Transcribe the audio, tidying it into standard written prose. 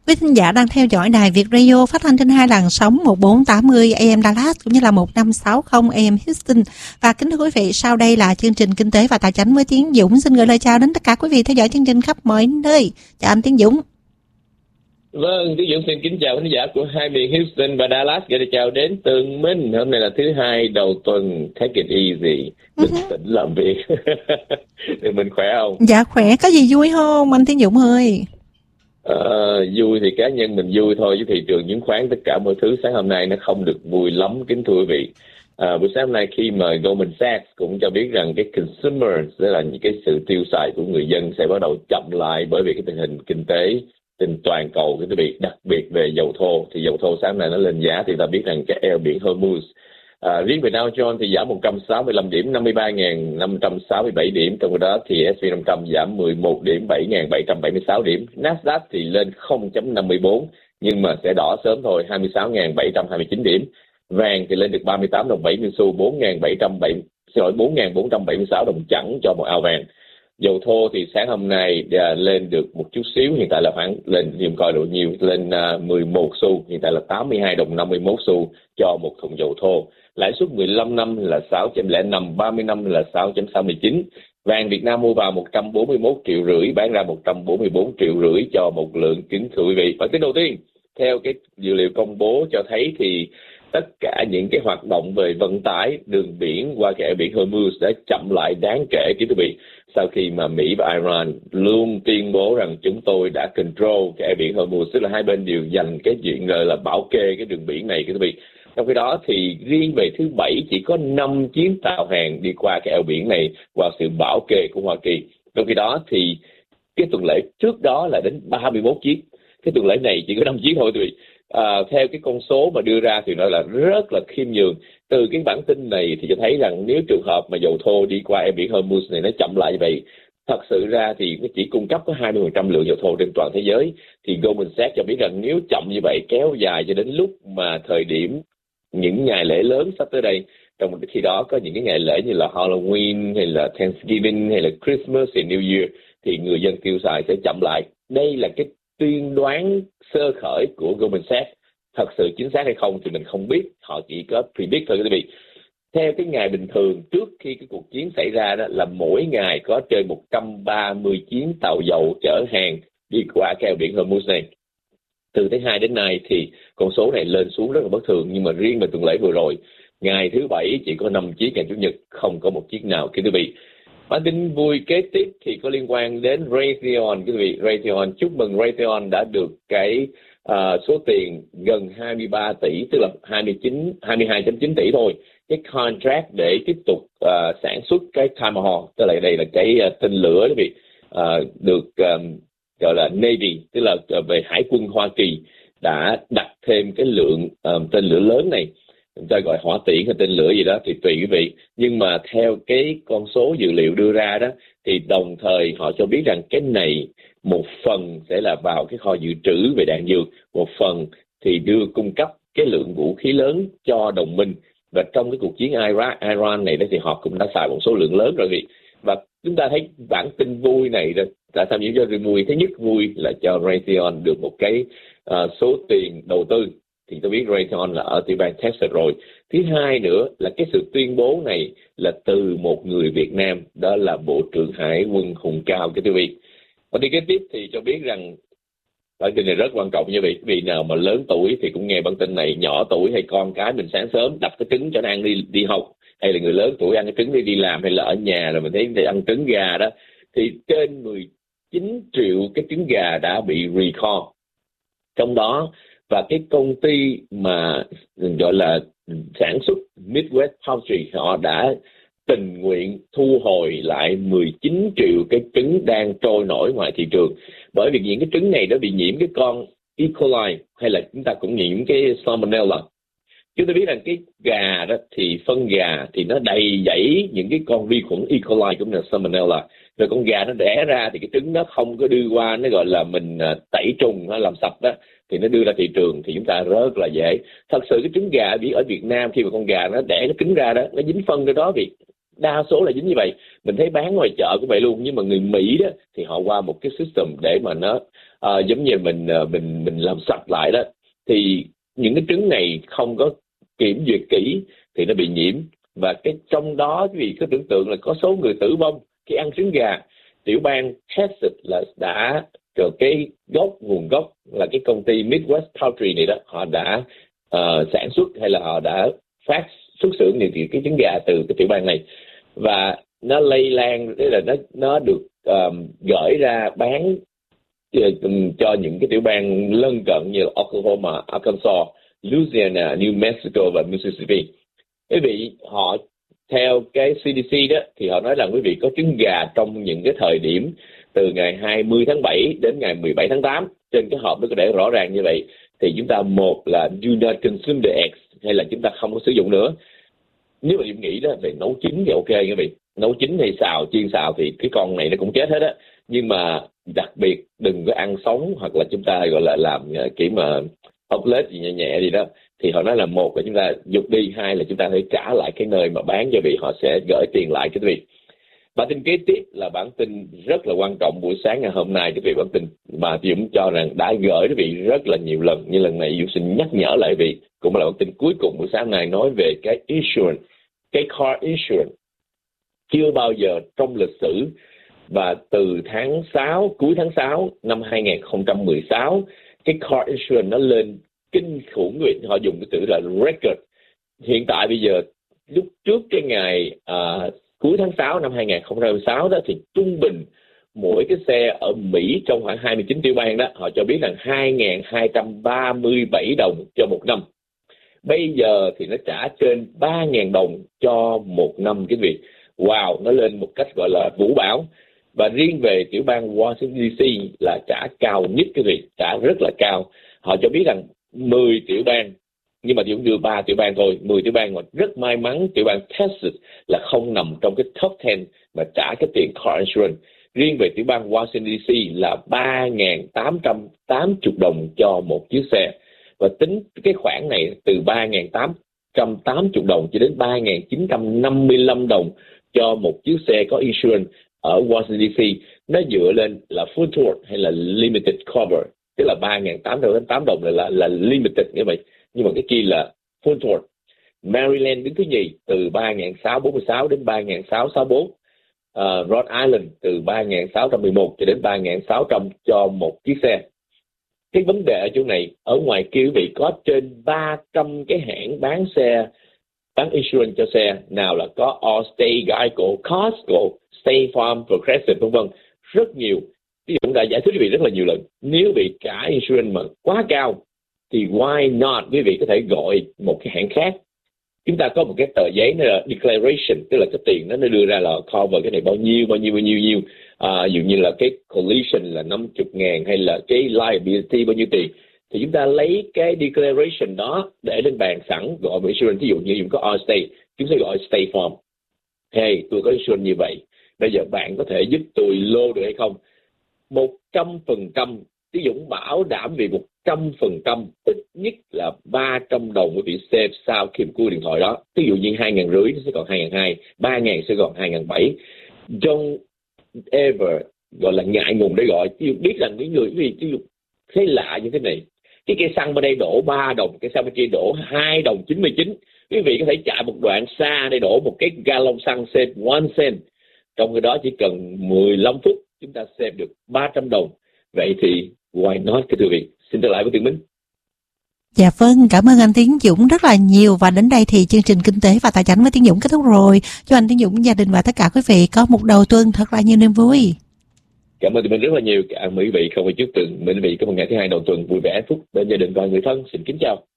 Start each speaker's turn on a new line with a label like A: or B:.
A: Quý thính giả đang theo dõi đài Việt Radio phát thanh trên hai làn sóng 1480 AM Dallas cũng như là 1560 AM Houston. Và kính thưa quý vị, sau đây là chương trình Kinh tế và Tài chính với Tiến Dũng. Xin gửi lời chào đến tất cả quý vị theo dõi chương trình khắp mọi nơi. Chào anh Tiến Dũng.
B: Vâng, Tiến Dũng xin kính chào khán giả của hai miền Houston và Dallas. Gửi lời chào đến Tường Minh. Hôm nay là thứ hai đầu tuần, take it easy, bình tĩnh làm việc. Thì mình khỏe không?
A: Dạ khỏe, có gì vui không anh Tiến Dũng ơi?
B: Vui thì cá nhân mình vui thôi, chứ thị trường chứng khoán tất cả mọi thứ sáng hôm nay nó không được vui lắm kính thưa quý vị. Buổi sáng hôm nay khi mà Goldman Sachs cũng cho biết rằng cái consumer, tức là những cái sự tiêu xài của người dân sẽ bắt đầu chậm lại bởi vì cái tình hình kinh tế trên toàn cầu, cái việc đặc biệt về dầu thô. Thì dầu thô sáng nay nó lên giá thì ta biết rằng cái eo biển Hormuz, riêng về Dow Jones thì giảm 165 điểm, 53.567 điểm. Trong đó thì S&P 500 giảm 11 điểm, 7.776 điểm. Nasdaq thì lên 0.54 nhưng mà sẽ đỏ sớm thôi, 26.729 điểm. Vàng thì lên được 38 đồng 70 xu, 4.476 đồng chẵn cho một ao vàng. Dầu thô thì sáng hôm nay lên được một chút xíu, hiện tại là khoảng lên tìm coi độ nhiều, lên 11 xu, hiện tại là 82 đồng 51 xu cho một thùng dầu thô. Lãi suất 15 năm là 6.05, 30 năm là 6.69. Vàng Việt Nam mua vào 141,5 triệu, bán ra 144,5 triệu cho một lượng kính thưa quý vị. Và tin đầu tiên, theo cái dữ liệu công bố cho thấy thì tất cả những cái hoạt động về vận tải đường biển qua cái eo biển Hormuz đã chậm lại đáng kể kính thưa quý vị. Sau khi mà Mỹ và Iran luôn tuyên bố rằng chúng tôi đã control cái eo biển Hormuz, tức là hai bên đều dành cái chuyện gọi là bảo kê cái đường biển này kính thưa quý vị. Trong khi đó thì riêng về thứ Bảy chỉ có 5 chuyến tàu hàng đi qua cái eo biển này qua sự bảo kê của Hoa Kỳ. Trong khi đó thì cái tuần lễ trước đó là đến 31 chiếc. Cái tuần lễ này chỉ có 5 chiếc thôi quý vị. Theo cái con số mà đưa ra thì nói là rất là khiêm nhường. Từ cái bản tin này thì cho thấy rằng nếu trường hợp mà dầu thô đi qua eo biển Hormuz này nó chậm lại như vậy, thật sự ra thì nó chỉ cung cấp có 20% lượng dầu thô trên toàn thế giới. Thì Goldman Sachs cho biết rằng nếu chậm như vậy kéo dài cho đến lúc mà thời điểm những ngày lễ lớn sắp tới đây, trong khi đó có những cái ngày lễ như là Halloween hay là Thanksgiving hay là Christmas hay New Year, thì người dân tiêu xài sẽ chậm lại. Đây là cái tuyên đoán sơ khởi của Goldman Sachs. Thật sự chính xác hay không thì mình không biết, họ chỉ có predict thôi quý vị. Theo cái ngày bình thường trước khi cái cuộc chiến xảy ra đó là mỗi ngày có trên 130 chuyến tàu dầu chở hàng đi qua cái eo biển Hormuz này. Từ thứ Hai đến nay thì con số này lên xuống rất là bất thường, nhưng mà riêng về tuần lễ vừa rồi, ngày thứ Bảy chỉ có 5 chiếc, ngày Chủ nhật không có một chiếc nào. Kính thưa quý vị, bản tin vui kế tiếp thì có liên quan đến Raytheon. Quý vị, Raytheon, chúc mừng Raytheon đã được cái số tiền gần 23 tỷ, tức là 22.9 tỷ thôi, cái contract để tiếp tục sản xuất cái Tomahawk, tức là đây là cái tên lửa quý vị, được gọi là Navy, tức là về Hải quân Hoa Kỳ đã đặt thêm cái lượng tên lửa lớn này. Chúng ta gọi hỏa tiễn hay tên lửa gì đó thì tùy quý vị. Nhưng mà theo cái con số dữ liệu đưa ra đó thì đồng thời họ cho biết rằng cái này một phần sẽ là vào cái kho dự trữ về đạn dược, một phần thì đưa cung cấp cái lượng vũ khí lớn cho đồng minh. Và trong cái cuộc chiến Iran này đó thì họ cũng đã xài một số lượng lớn rồi vị. Và chúng ta thấy bản tin vui này đó, tại sao những cho vui? Thứ nhất, vui là cho Raytheon được một cái số tiền đầu tư. Thì tôi biết Raytheon là ở tiểu bang Texas rồi. Thứ hai nữa là cái sự tuyên bố này là từ một người Việt Nam, đó là Bộ trưởng Hải quân Hùng Cao cái quý vị. Và đi kế tiếp thì cho biết rằng bản tin này rất quan trọng như vậy. Vì nào mà lớn tuổi thì cũng nghe bản tin này, nhỏ tuổi hay con cái mình sáng sớm đập cái trứng cho nó ăn đi học, hay là người lớn tuổi ăn cái trứng đi làm, hay là ở nhà là mình thấy để ăn trứng gà đó, thì trên 19 triệu cái trứng gà đã bị recall. Trong đó và cái công ty mà gọi là sản xuất Midwest Poultry, họ đã tình nguyện thu hồi lại 19 triệu cái trứng đang trôi nổi ngoài thị trường. Bởi vì những cái trứng này đã bị nhiễm cái con E. coli, hay là chúng ta cũng nhiễm cái Salmonella. Chúng ta biết rằng cái gà đó thì phân gà thì nó đầy dẫy những cái con vi khuẩn E. coli cũng là Salmonella. Rồi con gà nó đẻ ra thì cái trứng nó không có đưa qua, nó gọi là mình tẩy trùng, nó làm sạch đó, thì nó đưa ra thị trường thì chúng ta rất là dễ. Thật sự cái trứng gà ở Việt Nam khi mà con gà nó đẻ nó trứng ra đó, nó dính phân cái đó vì đa số là dính như vậy. Mình thấy bán ngoài chợ cũng vậy luôn, nhưng mà người Mỹ đó thì họ qua một cái system để mà nó giống như mình làm sạch lại đó, thì những cái trứng này không có kiểm duyệt kỹ thì nó bị nhiễm. Và cái trong đó quý vị cứ tưởng tượng là có số người tử vong khi ăn trứng gà. Tiểu bang Texas là đã rồi cái nguồn gốc là cái công ty Midwest Poultry này đó, họ đã sản xuất hay là họ đã xuất xưởng những cái trứng gà từ cái tiểu bang này, và nó lây lan, tức là nó được gửi ra bán cho những cái tiểu bang lân cận như là Oklahoma, Arkansas, Louisiana, New Mexico và Mississippi. Quý vị, họ theo cái CDC đó thì họ nói rằng quý vị có trứng gà trong những cái thời điểm từ ngày 20 tháng 7 đến ngày 17 tháng 8. Trên cái hộp nó có để rõ ràng như vậy. Thì chúng ta, một là do not consume the eggs, hay là chúng ta không có sử dụng nữa. Nếu mà em nghĩ đó về nấu chín thì ok quý vị. Nấu chín hay xào, chiên xào thì cái con này nó cũng chết hết á. Nhưng mà đặc biệt đừng có ăn sống, hoặc là chúng ta gọi là làm kiểu mà omelette gì nhẹ nhẹ gì đó. Thì họ nói là một là chúng ta dục đi, hai là chúng ta phải trả lại cái nơi mà bán, cho vì họ sẽ gửi tiền lại cho quý vị. Bản tin kế tiếp là bản tin rất là quan trọng buổi sáng ngày hôm nay, quý vị. Bản tin mà Dũng cho rằng đã gửi quý vị rất là nhiều lần, nhưng lần này Dũng xin nhắc nhở lại quý vị, cũng là bản tin cuối cùng buổi sáng này, nói về cái insurance, cái car insurance. Chưa bao giờ trong lịch sử, và từ tháng 6, cuối tháng 6 năm 2016, cái car insurance nó lên kinh khủng. Họ dùng cái từ là record. Hiện tại bây giờ, lúc trước cái ngày cuối tháng 6 năm 2016 đó, thì trung bình mỗi cái xe ở Mỹ trong khoảng 29 tiểu bang đó, họ cho biết là 2.237 đồng cho một năm. Bây giờ thì nó trả trên 3.000 đồng cho một năm quý vị. Wow, nó lên một cách gọi là vũ bão. Và riêng về tiểu bang Washington DC là trả cao nhất quý vị, trả rất là cao. Họ cho biết rằng 10 tiểu bang, nhưng mà chỉ đưa 3 tiểu bang thôi, 10 tiểu bang, mà rất may mắn tiểu bang Texas là không nằm trong cái top 10 mà trả cái tiền car insurance. Riêng về tiểu bang Washington DC là 3.880 đồng cho một chiếc xe. Và tính cái khoản này từ 3.880 đồng cho đến 3.955 đồng cho một chiếc xe có insurance ở Washington DC, nó dựa lên là full tour hay là limited cover. Tức là 3.808 đồng là limited như vậy, nhưng mà cái kia là full tour. Maryland đứng thứ nhì từ 3.646 đến 3.664. Rhode Island từ 3.611 cho đến 3.600 cho một chiếc xe. Cái vấn đề ở chỗ này, ở ngoài kia quý vị có trên 300 cái hãng bán xe, bán insurance cho xe, nào là có Allstate, Geico, Costco, State Farm, Progressive, v.v. rất nhiều. Ví dụ đã giải thích quý vị rất là nhiều lần, nếu bị trả insurance mà quá cao thì why not quý vị có thể gọi một cái hãng khác. Chúng ta có một cái tờ giấy nó là declaration, tức là cái tiền nó đưa ra là cover cái này bao nhiêu. Ví dụ như là cái collision là 50.000 hay là cái liability bao nhiêu tiền, thì chúng ta lấy cái declaration đó để lên bàn sẵn, gọi một insurance. Ví dụ như dùng có Allstate, chúng sẽ gọi State Farm. Hey, tôi có insurance như vậy, bây giờ bạn có thể giúp tôi lô được hay không? 100%, ví dụ bảo đảm vì 100%, ít nhất là 300 đồng quý vị save sau khi cua điện thoại đó. Ví dụ như 2.500 nó sẽ còn 2.200, 3.000 sẽ còn 2.700. Don't ever gọi là ngại ngùng để gọi. Ví dụ biết rằng những người ví dụ thấy lạ như thế này, cái cây xăng bên đây đổ 3 đồng, cái xăng bên kia đổ 2 đồng 99. Quý vị có thể chạy một đoạn xa để đổ một cái gallon xăng save 1 cent. Trong cái đó chỉ cần 15 phút chúng ta save được 300 đồng. Vậy thì why not, thưa quý vị? Xin trở lại với Tiến Minh.
A: Dạ vâng, cảm ơn anh Tiến Dũng rất là nhiều. Và đến đây thì chương trình Kinh tế và Tài chính với Tiến Dũng kết thúc rồi. Chúc anh Tiến Dũng, gia đình và tất cả quý vị có một đầu tuần thật là nhiều niềm vui.
B: Cảm ơn tụi mình rất là nhiều. Cảm ơn quý vị không phải trước tuần. Quý vị có một ngày thứ hai đầu tuần vui vẻ hạnh phúc bên gia đình và người thân. Xin kính chào.